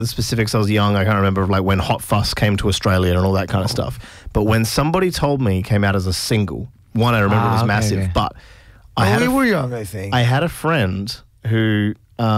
the specifics. I was young. I can't remember like when Hot Fuss came to Australia and all that kind of stuff. But when Somebody Told Me came out as a single, one, I remember it was massive. Okay. But we were young, I think. I had a friend who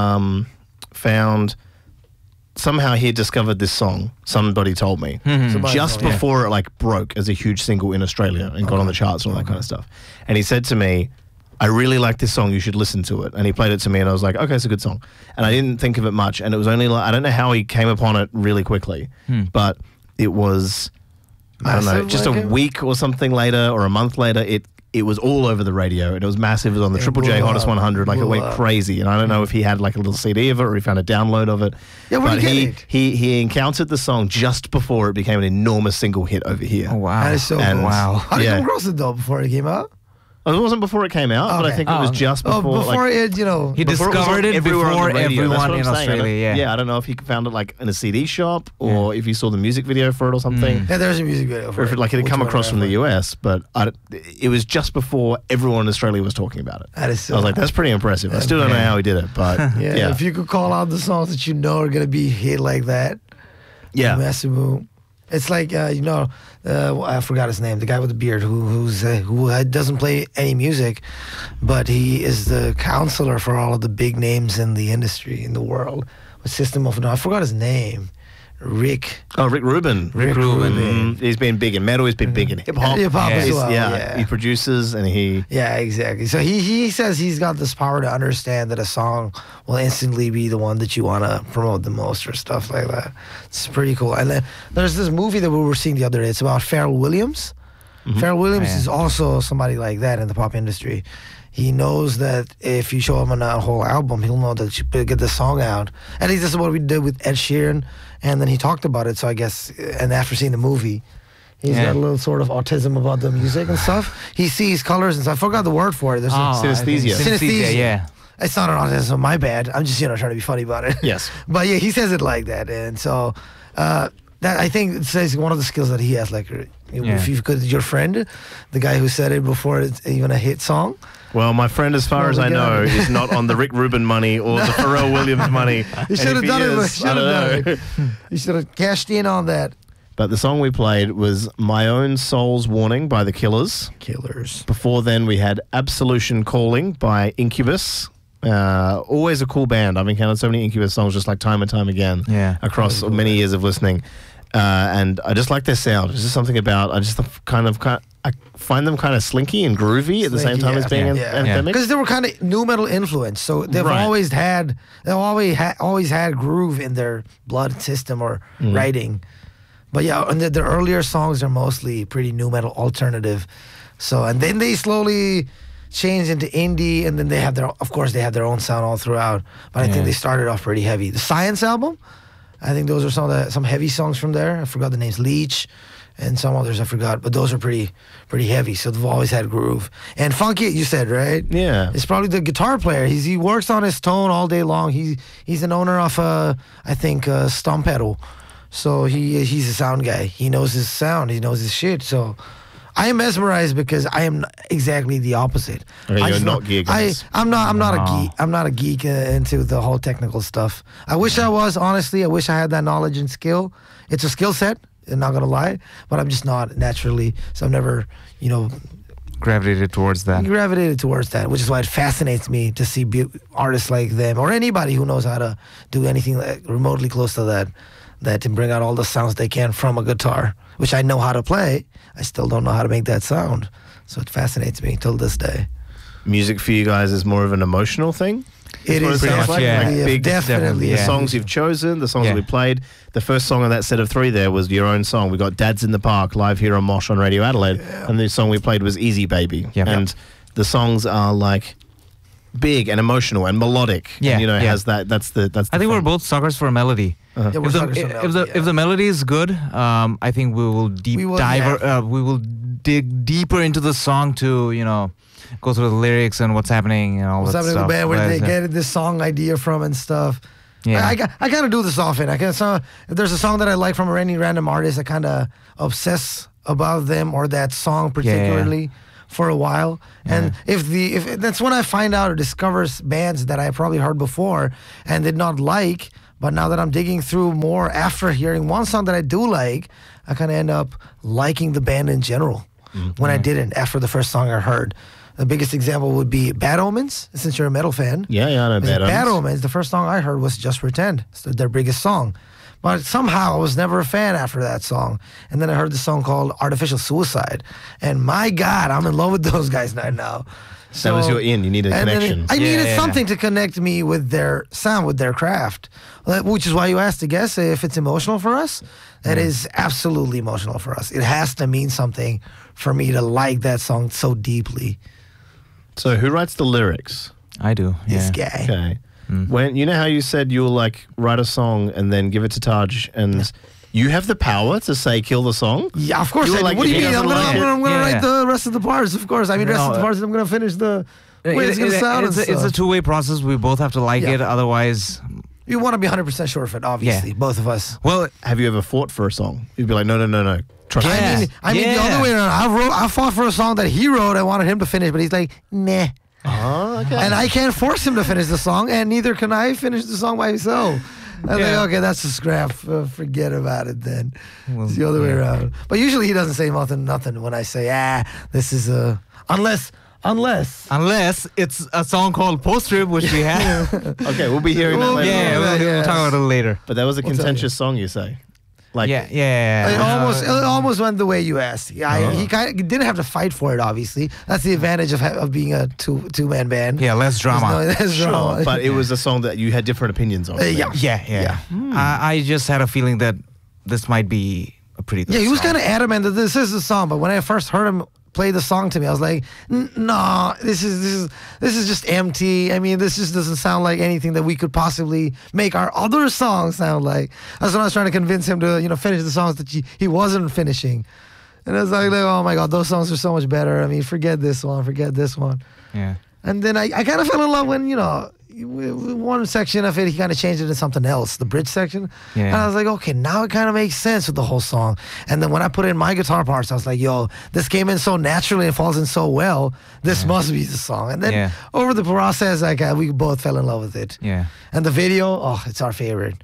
found somehow he had discovered this song, Somebody Told Me, just before it like broke as a huge single in Australia and got on the charts and all that kind of stuff. And he said to me, I really like this song, you should listen to it. And he played it to me and I was like, okay, it's a good song. And I didn't think of it much. And it was only like, I don't know how he came upon it really quickly, but it was, I don't know, just a week or something later or a month later, it was all over the radio and it was massive. It was on the Triple J Hottest 100. Like it went crazy. And I don't know if he had like a little CD of it or he found a download of it. Yeah, where did he get it? He encountered the song just before it became an enormous single hit over here. Oh, wow. That is so And- cool. Wow. How did you come across it though before it came out? It wasn't before it came out, but I Okay. think it was just before. before like, it, you know. He before was discovered on it everywhere on before the radio. That's everyone what I'm in saying. Australia. Yeah. I don't know if he found it like in a CD shop or if he saw the music video for it or something. Yeah, there's a music video for Or if it, like it had Which come one across from the ever. US, but it was just before everyone in Australia was talking about it. That is so I was like, that's pretty impressive. I still don't know how he did it, but Yeah, if you could call out the songs that you know are gonna be hit like that, yeah. Massive Boom. It's like I forgot his name, the guy with the beard who doesn't play any music, but he is the counselor for all of the big names in the industry in the world. With System of a Down, I forgot his name. Rick. Oh, Rick Rubin. Rick Rubin. He's been big in metal. He's been big in hip hop. Hip hop as He's- well. Yeah. He produces and he. Yeah, exactly. So he says he's got this power to understand that a song will instantly be the one that you want to promote the most or stuff like that. It's pretty cool. And then there's this movie that we were seeing the other day. It's about Pharrell Williams. Pharrell Williams is also somebody like that in the pop industry. He knows that if you show him on a whole album, he'll know that you better get the song out. At least this is what we did with Ed Sheeran. And then he talked about it. So I guess, and after seeing the movie, he's got a little sort of autism about the music and stuff. He sees colors and stuff. I forgot the word for it. There's Synesthesia. Synesthesia. Yeah. It's not an autism, my bad. I'm just, trying to be funny about it. Yes. But yeah, he says it like that. And so that I think it says one of the skills that he has, like if you could, your friend, the guy who said it before it's even a hit song. Well, my friend, as far as I know, is not on the Rick Rubin money or the Pharrell Williams money. He should have done it. I don't know. He should have cashed in on that. But the song we played was My Own Soul's Warning by The Killers. Killers. Before then, we had Absolution Calling by Incubus. Always a cool band. I've encountered so many Incubus songs just like time and time again across many years of listening. And I just like their sound. There's just something about, I find them kind of slinky and groovy at the same time as being anthemic. Because they were kind of new metal influence, so they've always had groove in their blood system or writing. But yeah, and their earlier songs are mostly pretty new metal alternative. So and then they slowly changed into indie, and then they have their own sound all throughout. But I think they started off pretty heavy. The Science album, I think those are some heavy songs from there. I forgot the names, Leech. And some others I forgot, but those are pretty heavy. So they've always had groove and funky. You said right? Yeah. It's probably the guitar player. He works on his tone all day long. He's an owner of I think Stomp Pedal. So he's a sound guy. He knows his sound. He knows his shit. So I am mesmerized because I am exactly the opposite. Okay, you're not geek. I'm not a geek. I'm not a geek into the whole technical stuff. I wish I was. Honestly, I wish I had that knowledge and skill. It's a skill set. I'm not gonna lie, but I'm just not naturally. So I've never, Gravitated towards that. Which is why it fascinates me to see artists like them or anybody who knows how to do anything like remotely close to that can bring out all the sounds they can from a guitar, which I know how to play. I still don't know how to make that sound. So it fascinates me till this day. Music for you guys is more of an emotional thing? It is pretty much, definitely. The songs you've chosen, the songs that we played. The first song on that set of three there was your own song. We got Dad's in the Park live here on Mosh on Radio Adelaide, and the song we played was Easy Baby. And the songs are like big and emotional and melodic. Yeah, and, has that. That's the. I think we're both suckers for melody. Yeah, If the melody is good, I think we will we will dig deeper into the song to go through the lyrics and what's happening and all that stuff. What's happening in the band, where they get this song idea from and stuff. Yeah, I kind of do this often. If there's a song that I like from any random artist, I kind of obsess about them or that song particularly for a while. And if that's when I find out or discover bands that I probably heard before and did not like, But now that I'm digging through more after hearing one song that I do like, I kind of end up liking the band in general when I didn't after the first song I heard. The biggest example would be Bad Omens, since you're a metal fan. Yeah, I know Bad Omens. Bad Omens, the first song I heard was Just Pretend. It's their biggest song. But somehow I was never a fan after that song. And then I heard the song called Artificial Suicide. And my God, I'm in love with those guys right now. So, that was your in. You needed a connection. I needed something to connect me with their sound, with their craft. Which is why you asked the guest if it's emotional for us. That is absolutely emotional for us. It has to mean something for me to like that song so deeply. So who writes the lyrics? I do. This guy. Okay. When you know how you said you'll like write a song and then give it to Taj, and you have the power to say kill the song? Yeah, of course. Like, what do you mean? I'm gonna write the rest of the parts. Of course. I mean, the rest of the parts. I'm gonna finish the way it's gonna sound. It's a two-way process. We both have to like it. Otherwise, you want to be 100% sure of it. Obviously, both of us. Well, have you ever fought for a song? You'd be like, no. Trust me. I mean, the other way around. I fought for a song that he wrote. I wanted him to finish, but he's like, nah. Oh, okay. And I can't force him to finish the song, and neither can I finish the song by myself. I was like, okay, that's a scrap. Forget about it then. Well, it's the other way around. But usually he doesn't say nothing when I say, this is a... Unless it's a song called Post Trip, which we have. Okay, we'll be hearing that later. Yeah, we'll talk about it later. But that was a contentious song, you say? Like, It almost went the way you asked. He kind of didn't have to fight for it. Obviously, that's the advantage of being a two-man band. Yeah, less drama. Less drama. But it was a song that you had different opinions on. Yeah. I just had a feeling that this might be a pretty good song. He was kind of adamant that this is the song. But when I first heard him play the song to me, I was like, no, this is just empty. I mean, this just doesn't sound like anything that we could possibly make our other songs sound like. That's when I was trying to convince him to, finish the songs that he wasn't finishing. And I was like, oh my God, those songs are so much better. I mean, forget this one. Yeah. And then I kind of fell in love when, one section of it, he kind of changed it to something else, the bridge section. Yeah. And I was like, okay, now it kind of makes sense with the whole song. And then when I put in my guitar parts, I was like, yo, this came in so naturally and falls in so well. This must be the song. And then over the process, we both fell in love with it. Yeah. And the video, it's our favorite.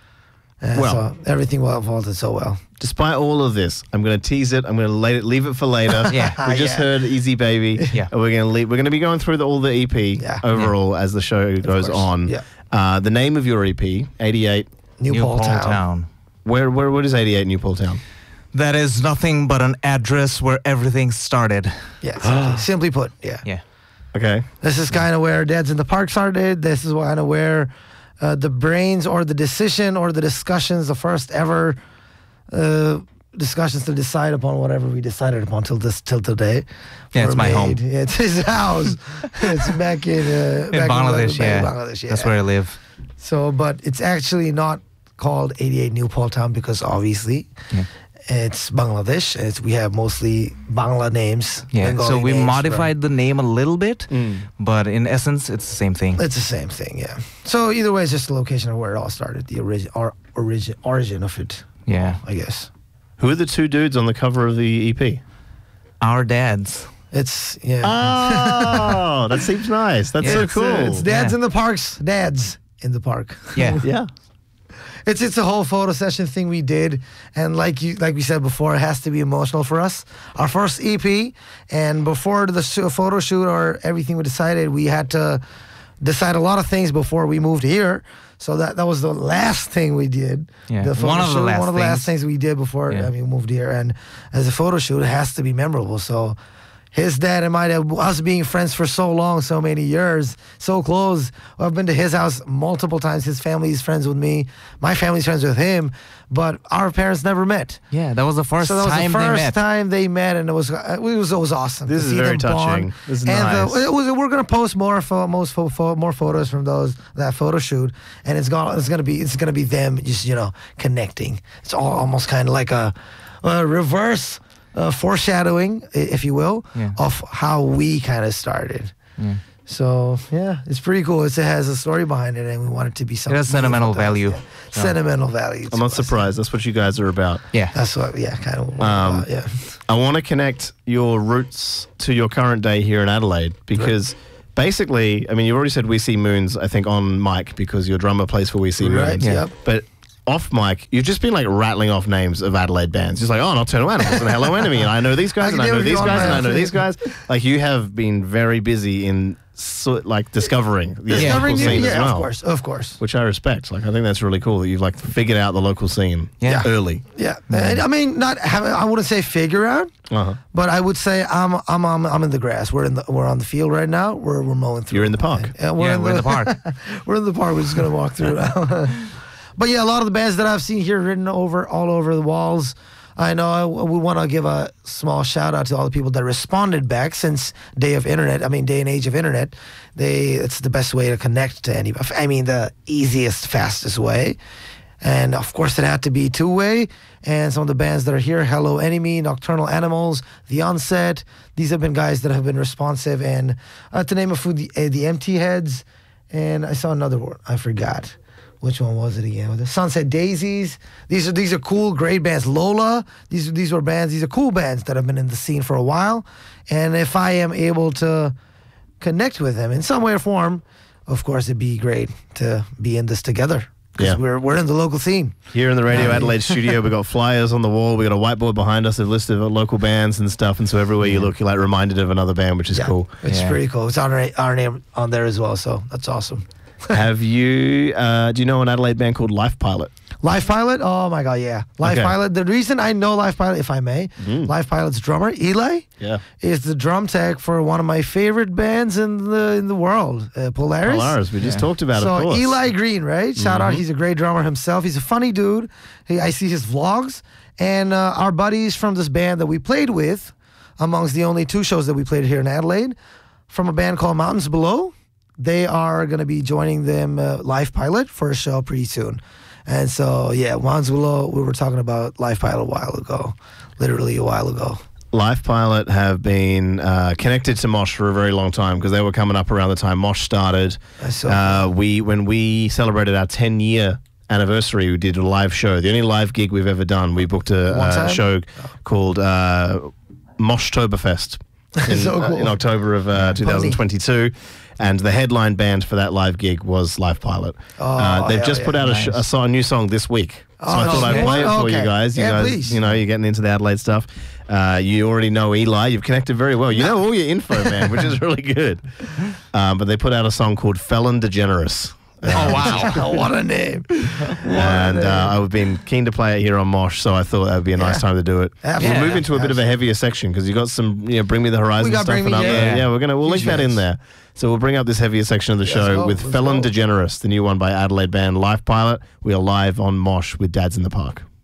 So everything folded so well. Despite all of this, I'm going to tease it. I'm going to leave it for later. We just heard Easy Baby. Yeah. And we're going to be going through all the EP overall as the show goes on. Yeah. The name of your EP, 88 New Paul Town. Where is 88 New Paul Town? That is nothing but an address where everything started. Yeah, simply put, Yeah. Okay. This is kind of where Dads in the Park started. This is kind of where the brains or the decision or the discussions, the first ever discussions to decide upon whatever we decided upon till today. Yeah, it's my home. Yeah, it's his house. It's back in Bangladesh. Bangladesh, yeah. That's where I live. So, but it's actually not called 88 New Paul Town because obviously it's Bangladesh. We have mostly Bangla names. Yeah, Bengali so we names modified the name a little bit, but in essence, it's the same thing. It's the same thing, yeah. So either way, it's just the location of where it all started, the origin of it. Yeah. I guess. Who are the two dudes on the cover of the EP? Our dads. It's, Oh, that seems nice. That's so cool. It's Dads in the Parks. Dads in the Park. Yeah. Yeah. It's a whole photo session thing we did, and like we said before, it has to be emotional for us. Our first EP, and before the photo shoot or everything we decided, we had to decide a lot of things before we moved here. So that was the last thing we did. Yeah. The photo one of shoot, the last things we did before we moved here. And as a photo shoot, it has to be memorable. So his dad and my dad, us being friends for so long, so many years, so close. I've been to his house multiple times. His family is friends with me. My family's friends with him. But our parents never met. Yeah, that was the first time they met. So that was the first time they met, and it was awesome. This is very touching. This is nice. We're gonna post more photos from that photo shoot, and it's gonna be them just connecting. It's almost kind of like a reverse foreshadowing, if you will, of how we kind of started. Yeah. So it's pretty cool. It has a story behind it, and we want it to be something. It has sentimental value. Yeah. Sentimental value. I'm not surprised. That's what you guys are about. Yeah, that's what. Yeah, kind of. I want to connect your roots to your current day here in Adelaide because basically, I mean, you already said We See Moons, I think, on mic because your drummer plays for We See Moons. Right, yep. But off mic, you've just been like rattling off names of Adelaide bands. Just like, oh, Nocturnal Animals and Hello Enemy, and I know these guys, and I know these guys, and I know these guys. Like, you have been very busy in discovering the local scene as well. Of course. Which I respect. Like, I think that's really cool that you've like figured out the local scene early. Yeah, I mean, I wouldn't say figure out, but I would say I'm in the grass. We're on the field right now. We're mowing through. You're in the park. We're in the park. We're in the park. We're just gonna walk through now. But yeah, a lot of the bands that I've seen here written all over the walls. I know we want to give a small shout out to all the people that responded back since day and age of internet. It's the best way to connect to anybody. I mean, the easiest, fastest way. And of course, it had to be two-way. And some of the bands that are here, Hello Enemy, Nocturnal Animals, The Onset, these have been guys that have been responsive. And to name a few, the Empty Heads. And I saw another one. I forgot. Which one was it again? The Sunset Daisies. These are cool, great bands. Lola. These are bands. These are cool bands that have been in the scene for a while. And if I am able to connect with them in some way or form, of course, it'd be great to be in this together. Because we're in the local scene. Here in the Radio Adelaide studio, we got flyers on the wall. We got a whiteboard behind us, a list of local bands and stuff. And so everywhere you look, you're like reminded of another band, which is cool. It's pretty cool. It's our name on there as well, so that's awesome. Have you, do you know an Adelaide band called Life Pilot? Life Pilot? Oh my God, yeah. Life Pilot. The reason I know Life Pilot, if I may, Life Pilot's drummer, Eli, is the drum tech for one of my favorite bands in the world, Polaris. Polaris, we just talked about it, of course. So Eli Green, right? Shout out, he's a great drummer himself. He's a funny dude. I see his vlogs. And our buddies from this band that we played with, amongst the only 2 shows that we played here in Adelaide, from a band called Mountains Below, they are going to be joining them Life Pilot for a show pretty soon. And so, Mountains Below, we were talking about Life Pilot a while ago, literally a while ago. Life Pilot have been connected to Mosh for a very long time because they were coming up around the time Mosh started. When we celebrated our 10-year anniversary, we did a live show, the only live gig we've ever done. We booked a show called Moshtoberfest in October of 2022. And the headline band for that live gig was Life Pilot. They've just put out a new song this week. So I thought I'd play it for you guys. You guys, please. You know, you're getting into the Adelaide stuff. You already know Eli. You've connected very well. You know all your info, man, which is really good. But they put out a song called Felon DeGeneres. Oh, wow. What a name. I've been keen to play it here on Mosh, so I thought that would be a nice time to do it. We'll move into a bit of a heavier section because you got some, Bring Me the Horizon stuff. We'll link that in there. So we'll bring up this heavier section of the show with Felon DeGeneres, the new one by Adelaide band Life Pilot. We are live on Mosh with Dads in the Park.